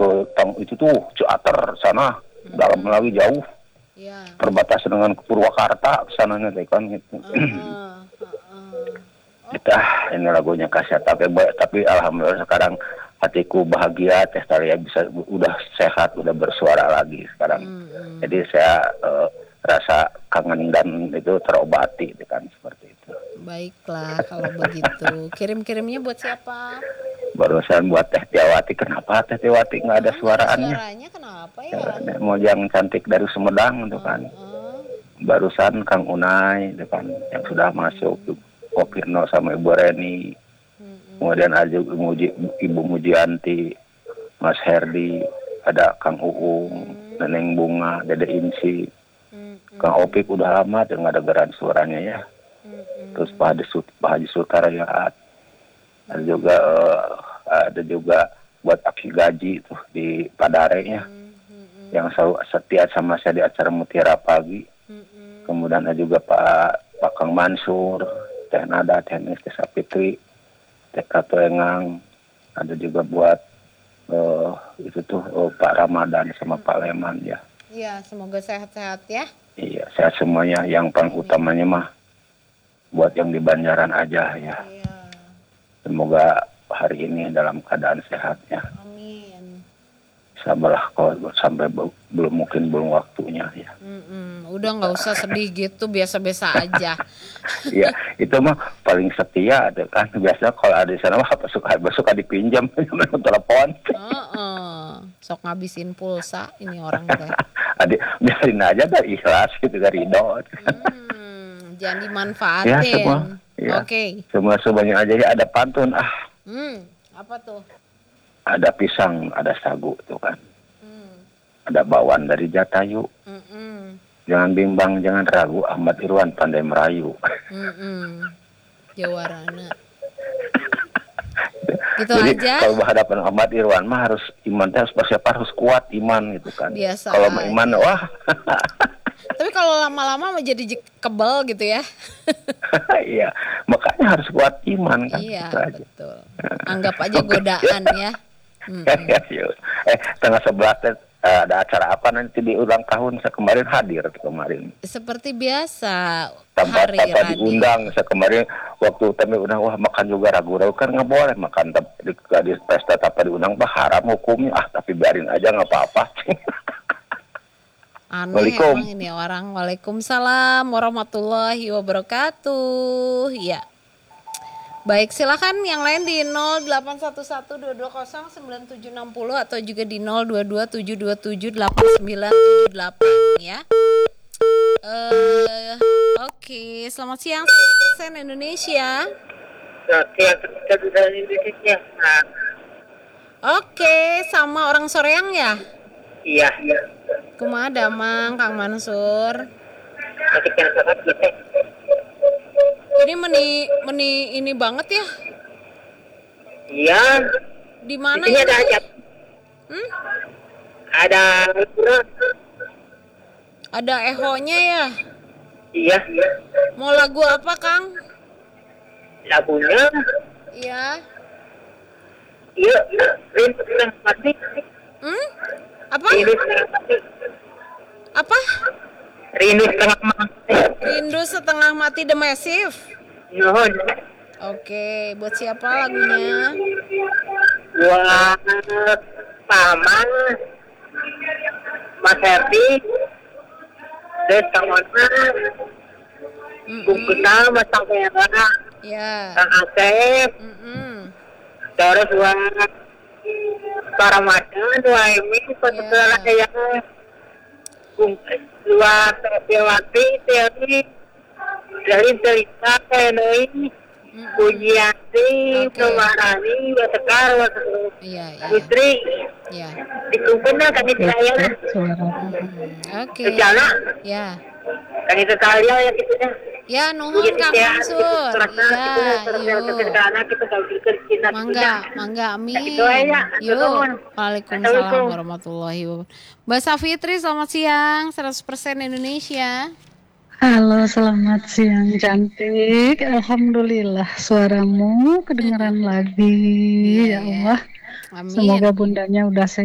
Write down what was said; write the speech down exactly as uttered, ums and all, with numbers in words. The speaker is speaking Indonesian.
ke tang itu tuh Ciater sana, mm-hmm. dalam lagi jauh. Yeah. Perbatasan dengan Purwakarta sananya teh kan gitu. Uh-uh. Uh-uh. Kita ini lagunya kaset tapi tapi alhamdulillah sekarang hatiku bahagia teh Talia bisa udah sehat, udah bersuara lagi sekarang. Mm-hmm. Jadi saya uh, rasa kangen dan itu terobati itu kan seperti itu. Baiklah kalau begitu. Kirim-kirimnya buat siapa? Barusan buat Teh Tiawati. Kenapa Teh Tiawati nggak ada suaraannya? Suaranya kenapa ya? Ya mau yang cantik dari Sumedang itu kan. Uh-uh. Barusan Kang Unai itu kan yang sudah masuk. Kopirno sama Ibu Reni. Uh-uh. Kemudian ada Muji, Ibu Mujianti, Mas Herdi, ada Kang Uung, uh-uh. Neneng Bunga, Dede Insi. Uh-uh. Kang Opik udah lama tuh nggak ada geran suaranya ya. Uh-uh. Terus Pak Haji, Pak Haji Sulkarayat. Ada juga uh, ada juga buat aksi gaji tuh di Padarenya mm-hmm. yang selalu setia sama saya di acara Mutiara Pagi. Mm-hmm. Kemudian ada juga Pak Pak Kang Mansur, Teh Nada, Teh Nesti Sapitri, Teh Kato Engang. Ada juga buat uh, itu tuh uh, Pak Ramadan sama mm-hmm. Pak Leman ya. Iya, semoga sehat-sehat ya. Iya, sehat semuanya. Yang paling utamanya mah buat yang di Banjaran aja ya. Iya. Semoga hari ini dalam keadaan sehatnya. Amin. Sabarlah kalau sampai be- belum mungkin belum waktunya ya. Mm-mm. Udah nggak usah sedih gitu, biasa-biasa aja. Iya, itu mah paling setia ada kan. Biasanya kalau ada di sana mah suka suka dipinjam telepon. Uh-uh. Sok ngabisin pulsa ini orang teh. Adik biarin aja dah ikhlas gitu dari ridho. Hmm, jangan dimanfaatin. Ya, semua. Ya, oke. Okay. Semua semuanya aja ya ada pantun ah. Hmm, apa tuh? Ada pisang, ada sagu tuh kan. Hmm. Ada bawaan dari Jatayu. Mm-mm. Jangan bimbang, jangan ragu. Ahmad Irwan pandai merayu. Mm-mm. Jawarana. Gitu jadi, aja. Kalau berhadapan Ahmad Irwan mah harus iman, harus bersiap, harus kuat iman gitu kan. Biasa. Kalau iman wah. Tapi kalau lama-lama menjadi kebal gitu ya. Iya, makanya harus kuat iman kan. Iya, betul. Anggap aja godaan ya. Hmm. eh, tanggal sebelas ada acara apa nanti di ulang tahun? Saya kemarin hadir kemarin. Seperti biasa. Tempat hari apa radio. diundang. Saya kemarin waktu kami undang, wah makan juga ragu-ragu kan nggak boleh makan di, di pesta apa diundang bah haram hukumnya. Ah tapi biarin aja nggak apa-apa. Aneh emang ini orang. Waalaikumsalam warahmatullahi wabarakatuh. Ya. Baik, silakan yang lain di nol delapan satu satu dua dua nol sembilan tujuh enam nol atau juga di nol dua dua tujuh dua tujuh delapan sembilan tujuh delapan ya. Uh, Oke, okay. Selamat siang seratus persen Indonesia. Oke, Indonesia. Oke, okay. Sama orang Soreang ya? Iya. Kumaha damang Kang Mansur? Ini meni meni ini banget ya? Iya. Di mana ini? Ada aja. Hmm? Ada. Ada ehonya ya? Iya. Mau lagu apa Kang? Lagunya? Iya. Iya. Rindu setengah mati. Hmm? Apa? Rindu setengah mati. Apa? Rindu setengah mati. Rindu setengah mati The Massive. Nuhun. Oke, buat siapa lagunya? Buat Paman, Mas Herdi, Des Kang Ona, Bung Kita, Mas Kang Merah, ya. Kang Asep, Mm-mm. terus buat para Ramadan, dua Emi, setelah ya. Bung dua Tewati, Teori, dari cerita Tenoi, Pujiati, Pemarani, Wasekar, Putri, dikumpulkan kami saya. Oke. Rencana. Ya. Kami sekalian ya kita. Ya, nuhun Kang Mansur. Ya, yuk. Mangga, mangga, amin. Yuk. Waalaikumsalam warahmatullahi wabarakatuh. Mbak Safitri, selamat siang. seratus persen Indonesia. Halo, selamat siang cantik. Alhamdulillah suaramu kedengaran lagi. Ya, ya Allah. Amin. Semoga bundanya udah sehat.